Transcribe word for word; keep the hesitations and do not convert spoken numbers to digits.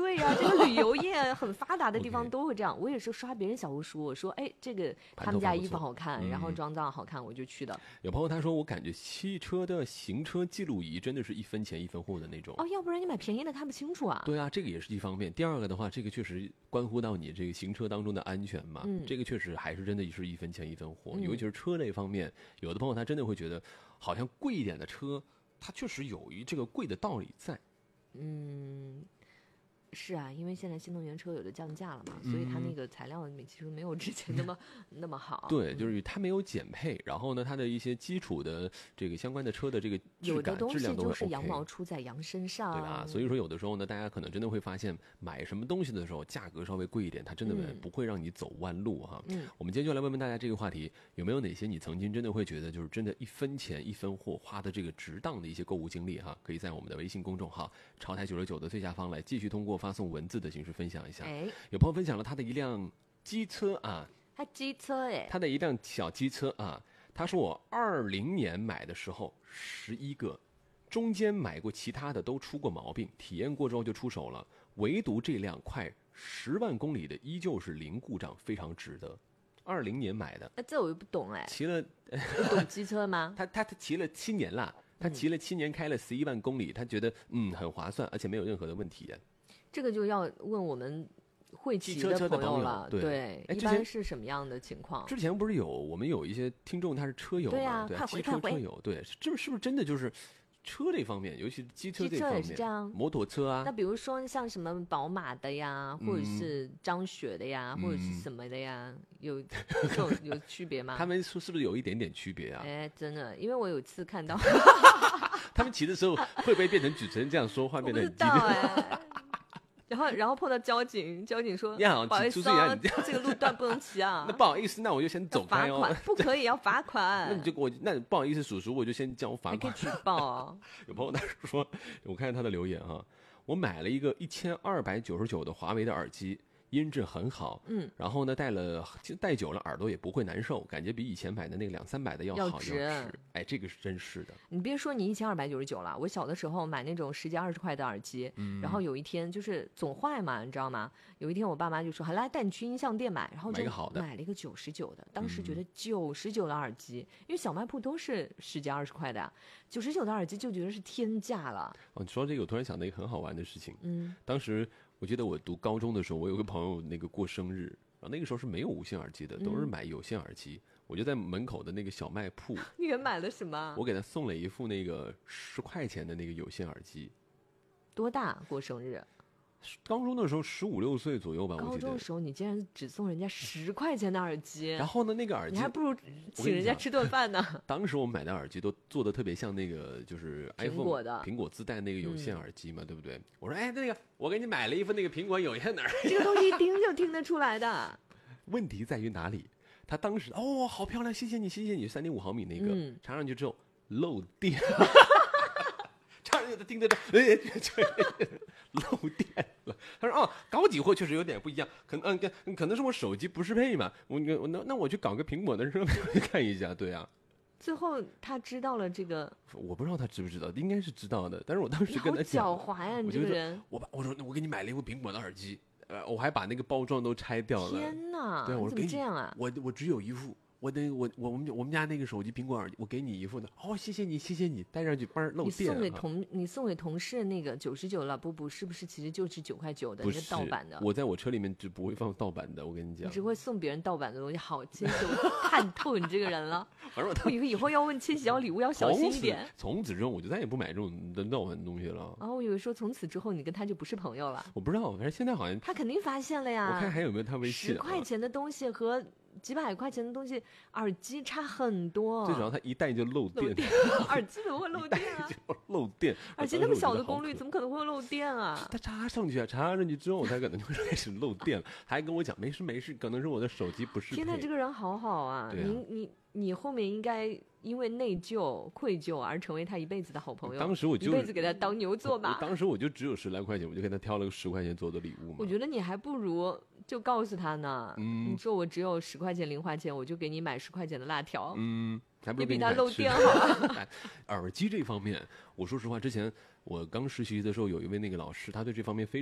对呀、啊，这个旅游业很发达的地方都会这样。我也是刷别人小红书，我说哎，这个他们家衣服好看，然后妆造好看，我就去的。 有朋友他说，我感觉汽车的行车记录仪真的是一分钱一分货的那种。 哦，要不然你买便宜的看不清楚啊。 对啊，这个也是一方面。第二个的话，这个确实关乎到你这个行车当中的安全嘛。嗯，这个确实还是真的是一分钱一分货。嗯、尤其是车这方面，有的朋友他真的会觉得，好像贵一点的车，它确实有一这个贵的道理在。 嗯。是啊，因为现在新能源车有的降价了嘛，嗯、所以它那个材料其实没有之前那么那么好。 对，就是它没有减配，然后呢，它的一些基础的这个相关的车的这个质感、质量都会 OK。有的东西就是羊毛出在羊身上， 对吧？所以说有的时候呢，大家可能真的会发现，买什么东西的时候价格稍微贵一点，它真的不会让你走弯路哈。嗯，我们今天就来问问大家这个话题，有没有哪些你曾经真的会觉得就是真的一分钱一分货花的这个值当的一些购物经历哈？可以在我们的微信公众号“潮台九十九”的最下方来继续通过发送文字的形式分享一下。哎，有朋友分享了他的一辆机车啊， 他机车哎， 他的一辆小机车啊，他说我二零年买的时候十一个，中间买过其他的都出过毛病，体验过之后就出手了，唯独这辆快十万公里的依旧是零故障，非常值得。二零年买的， 那这我又不懂哎， 骑了， 不懂机车吗？ 他他他骑了七年了，他骑了七年，开了十一万公里，他觉得嗯很划算，而且没有任何的问题。 这个就要问我们会骑的朋友了， 对， 对一般是什么样的情况？ 之前不是有我们有一些听众他是车友嘛， 对啊， 对快回快回， 车友，对，这是不是真的就是车这方面，尤其是机车这方面， 机车也是这样， 摩托车啊。 那比如说像什么宝马的呀，或者是张雪的呀，嗯、或者是什么的呀，有这种有区别吗？ 他们说是不是有一点点区别啊？ 哎，真的，因为我有一次看到， 他们骑的时候会不会变成主持人这样说话，变得很激烈？ 然后，然后碰到交警，交警说：“ 你好， 不好意思啊，这个路段不能骑啊。” 那不好意思，那我就先走开哦。 罚款不可以，要罚款。 那你就给我，那不好意思，叔叔，我就先交罚款。 可以举报啊。 有朋友他说，我看他的留言啊，我买了一个一千二百九十九的华为的耳机。音质很好，嗯，然后呢，戴了戴久了耳朵也不会难受，感觉比以前买的那个两三百的要好要值。哎，这个是真是的。 你别说你一千二百九十九了，我小的时候买那种十几二十块的耳机，嗯，然后有一天就是总坏嘛，你知道吗？有一天我爸妈就说：“好，来带你去音像店买。”然后就买了一个九十九的，当时觉得九十九的耳机，嗯、因为小卖铺都是十几二十块的呀，九十九的耳机就觉得是天价了。 哦，你说这个，我突然想到一个很好玩的事情，嗯，当时。我记得我读高中的时候，我有个朋友那个过生日，然后那个时候是没有无线耳机的，都是买有线耳机。嗯、我就在门口的那个小卖铺， 你给买了什么？ 我给他送了一副那个十块钱的那个有线耳机。 多大过生日？ 高中的时候十五六岁左右吧，我记得。 高中的时候你竟然只送人家十块钱的耳机， 然后呢，那个耳机你还不如请人家吃顿饭呢。 当时我们买的耳机都做的特别像那个就是 iPhone 苹果的苹果自带那个有线耳机嘛，嗯、对不对？我说哎，那个我给你买了一份那个苹果有线耳机， 这个东西一听就听得出来的。 问题在于哪里？他当时哦，好漂亮，谢谢你，谢谢你，三点五毫米那个，嗯、插上去之后漏电。插上去他听得到，哎，漏电了。他说：“哦，高级货确实有点不一样，可能嗯，可能是我手机不适配嘛。我我那那我去搞个苹果的设备看一下。”对啊。 最后他知道了这个， 我不知道他知不知道，应该是知道的。但是我当时跟他讲， 狡猾呀，你这个人。 我把我说我给你买了一副苹果的耳机，呃，我还把那个包装都拆掉了。 天哪！ 对，我说怎么这样啊？ 我我只有一副。我的我我我们我们家那个手机苹果耳机，我给你一副的。哦，谢谢你，谢谢你，戴上去嘣漏电。 你送给同你送给同事那个九十九了，不不，是不是其实就是九块九的，那个盗版的？ 我在我车里面就不会放盗版的，我跟你讲。 你只会送别人盗版的东西，好，千玺，我看透你这个人了。反正我以后以后要问千玺要礼物要小心一点。 从此之后我就再也不买这种盗版的东西了。 哦，我以为说从此之后你跟他就不是朋友了。 我不知道，反正现在好像他肯定发现了呀。 我看还有没有他微信。 十块钱的东西和几百块钱的东西，耳机差很多。 最主要它一戴就漏电， 漏电耳机怎么会漏电啊？ 漏电， 耳机那么小的功率，怎么可能会漏电啊？ 它插上去啊，插上去之后，它可能就会开始漏电了。他还跟我讲，没事没事，可能是我的手机不适配。 天哪，这个人好好啊！啊你你你后面应该因为内疚、愧疚而成为他一辈子的好朋友。 当时我就一辈子给他当牛做马。 当时我就只有十来块钱，我就给他挑了个十块钱做的礼物嘛。 我觉得你还不如就告诉他呢，嗯、你说我只有十块钱零花钱，我就给你买十块钱的辣条， 嗯，还不如比他漏电好啊。 耳机这方面，我说实话，之前我刚实习的时候，有一位那个老师，他对这方面非